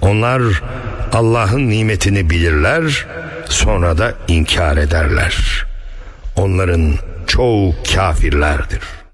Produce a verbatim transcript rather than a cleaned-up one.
Onlar Allah'ın nimetini bilirler, sonra da inkar ederler. Onların çoğu kafirlerdir.